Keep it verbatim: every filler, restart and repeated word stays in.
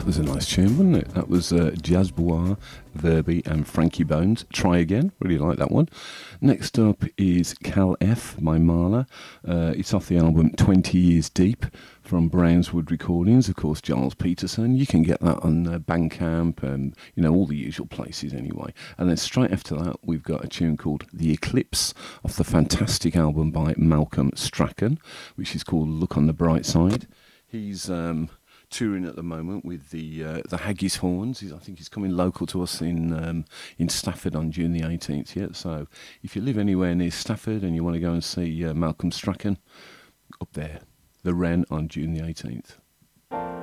That was a nice tune, wasn't it? That was uh, Jazzbois, Verbi and Frankie Bones. Try Again, really like that one. Next up is Cal F by Marla. Uh, it's off the album twenty Years Deep from Brownswood Recordings, of course, Giles Peterson. You can get that on uh, Bandcamp and, you know, all the usual places anyway. And then straight after that, we've got a tune called The Eclipse off the fantastic album by Malcolm Strachan, which is called Look on the Bright Side. He's um, touring at the moment with the uh, the Haggis Horns. He's, I think he's coming local to us in um, in Stafford on June the eighteenth. Yeah, so if you live anywhere near Stafford and you want to go and see uh, Malcolm Strachan, up there, the Wren on June the eighteenth.